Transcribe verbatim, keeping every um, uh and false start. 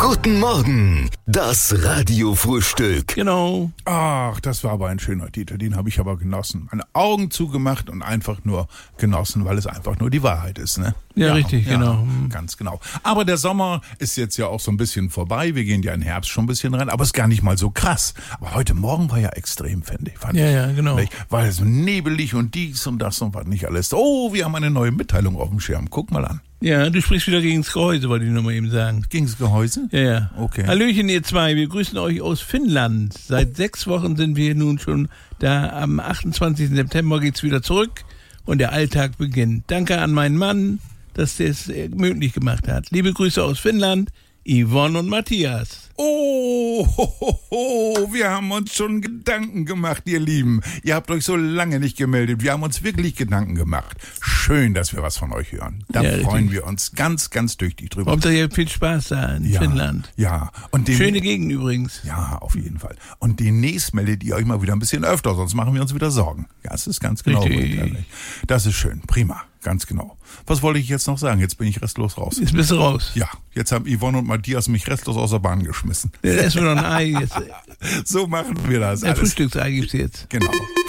Guten Morgen, das Radiofrühstück. Genau. Ach, das war aber ein schöner Titel, den habe ich aber genossen. Meine Augen zugemacht und einfach nur genossen, weil es einfach nur die Wahrheit ist, ne? Ja, ja richtig, ja, genau. Ganz genau. Aber der Sommer ist jetzt ja auch so ein bisschen vorbei. Wir gehen ja in den Herbst schon ein bisschen rein, aber es ist gar nicht mal so krass. Aber heute Morgen war ja extrem, finde ich. Fand ja, ich. ja, genau. War ja so nebelig und dies und das und was nicht alles. Oh, wir haben eine neue Mitteilung auf dem Schirm. Guck mal an. Ja, du sprichst wieder gegen das Gehäuse, wollte ich nur mal eben sagen. Gegen das Gehäuse? Ja, ja. Okay. Hallöchen, ihr zwei. Wir grüßen euch aus Finnland. Seit oh. sechs Wochen sind wir nun schon da. Am achtundzwanzigsten September geht's wieder zurück und der Alltag beginnt. Danke an meinen Mann, dass der es möglich gemacht hat. Liebe Grüße aus Finnland, Yvonne und Matthias. Oh, ho, ho, ho, wir haben uns schon Gedanken gemacht, ihr Lieben. Ihr habt euch so lange nicht gemeldet. Wir haben uns wirklich Gedanken gemacht. Schön, dass wir was von euch hören. Da ja, freuen wir uns ganz, ganz tüchtig drüber. Hauptsache ihr habt viel Spaß da in ja, Finnland. Ja. Und den, schöne Gegend übrigens. Ja, auf jeden Fall. Und demnächst meldet ihr euch mal wieder ein bisschen öfter, sonst machen wir uns wieder Sorgen. Ja, das ist ganz genau. Richtig. Das ist schön. Prima. Ganz genau. Was wollte ich jetzt noch sagen? Jetzt bin ich restlos raus. Jetzt bist du raus. Ja, jetzt haben Yvonne und Matthias mich restlos aus der Bahn geschmissen. Ja, da essen wir noch ein Ei jetzt. So machen wir das. Ein Frühstücksei gibt's jetzt. Genau.